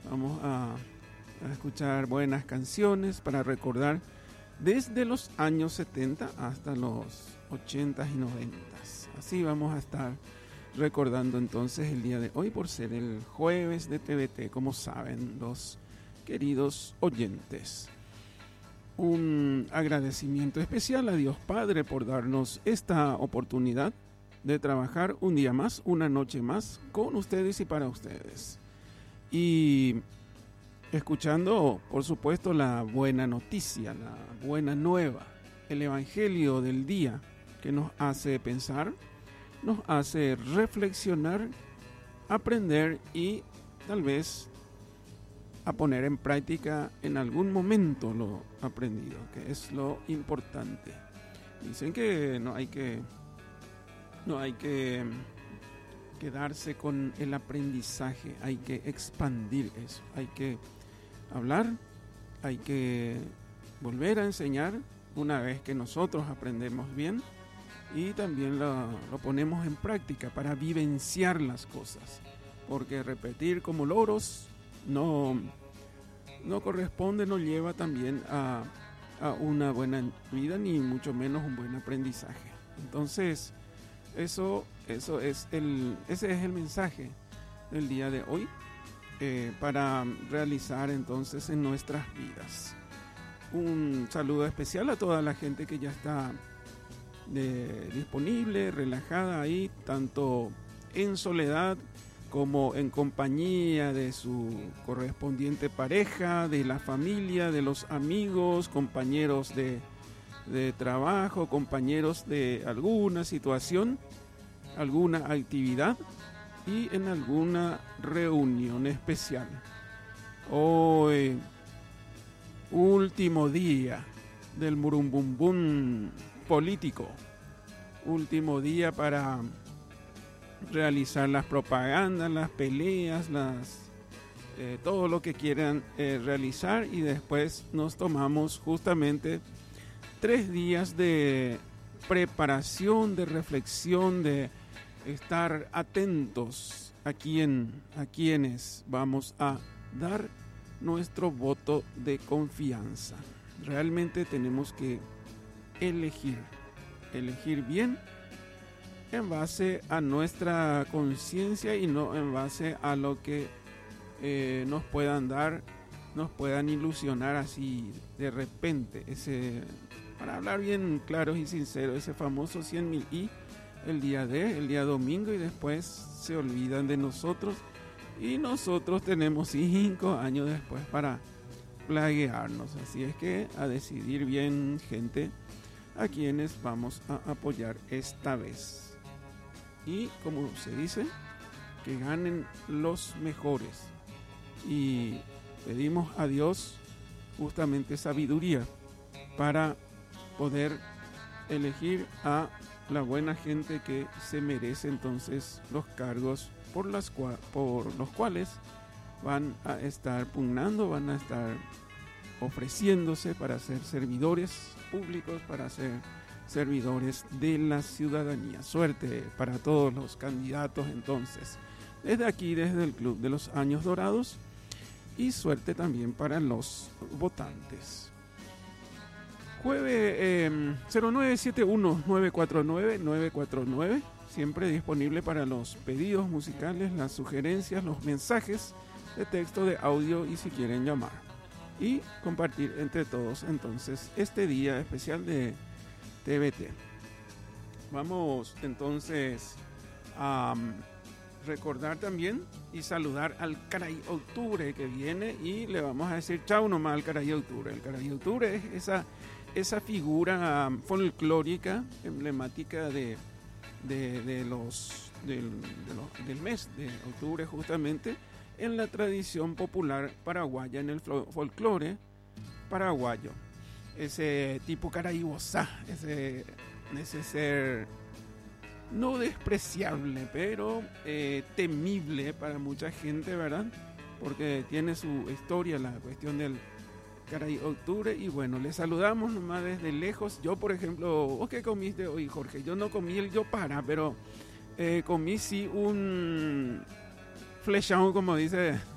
Vamos a escuchar buenas canciones para recordar desde los años 70 hasta los 80 y 90. Así vamos a estar recordando entonces el día de hoy por ser el jueves de TVT, como saben los queridos oyentes. Un agradecimiento especial a Dios Padre por darnos esta oportunidad de trabajar un día más, una noche más con ustedes y para ustedes. Y escuchando, por supuesto, la buena noticia, la buena nueva, el evangelio del día que nos hace pensar, nos hace reflexionar, aprender y tal vez a poner en práctica en algún momento lo aprendido, que es lo importante. Dicen que no hay que quedarse con el aprendizaje, hay que expandir eso, hay que hablar, hay que volver a enseñar una vez que nosotros aprendemos bien y también lo ponemos en práctica para vivenciar las cosas, porque repetir como loros no corresponde, no lleva también a una buena vida ni mucho menos un buen aprendizaje. Entonces ese es el mensaje del día de hoy para realizar entonces en nuestras vidas. Un saludo especial a toda la gente que ya está disponible, relajada ahí, tanto en soledad como en compañía de su correspondiente pareja, de la familia, de los amigos, compañeros de trabajo, compañeros de alguna situación, alguna actividad y en alguna reunión especial. Hoy, último día del murumbumbum político, último día para realizar las propagandas, las peleas, todo lo que quieran realizar, y después nos tomamos justamente 3 días de preparación, de reflexión, de estar atentos a quienes vamos a dar nuestro voto de confianza. Realmente tenemos que elegir bien en base a nuestra conciencia y no en base a lo que nos puedan dar, nos puedan ilusionar así de repente. Para hablar bien claros y sinceros, ese famoso 100.000 y el día domingo, y después se olvidan de nosotros y nosotros tenemos 5 años después para plaguearnos. Así es que a decidir bien, gente, a quienes vamos a apoyar esta vez. Y como se dice, que ganen los mejores. Y pedimos a Dios justamente sabiduría para poder elegir a la buena gente que se merece entonces los cargos por los cuales van a estar pugnando, van a estar ofreciéndose para ser servidores públicos, para ser servidores de la ciudadanía. Suerte para todos los candidatos entonces, desde aquí, desde el Club de los Años Dorados, y suerte también para los votantes. Jueves 0971-949-949, siempre disponible para los pedidos musicales, las sugerencias, los mensajes de texto, de audio, y si quieren llamar y compartir entre todos entonces este día especial de TVT. Vamos entonces a recordar también y saludar al Caray Octubre que viene, y le vamos a decir chau nomás al Caray Octubre. El Caray Octubre es esa figura folclórica emblemática del mes de octubre, justamente en la tradición popular paraguaya, en el folclore paraguayo. Ese tipo caraibosá, ese ser no despreciable, pero temible para mucha gente, ¿verdad? Porque tiene su historia la cuestión del Caray Octubre. Y bueno, le saludamos nomás desde lejos. Yo, por ejemplo, ¿vos qué comiste hoy, Jorge? Yo no comí el pero comí sí un flechón, como dice